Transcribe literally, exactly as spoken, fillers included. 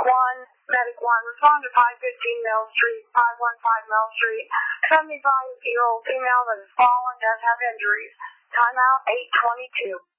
one, Medic one, respond to five fifteen Mill Street, five one five Mill Street. seventy-five-year-old female that has fallen, does have injuries. Timeout eight twenty-two.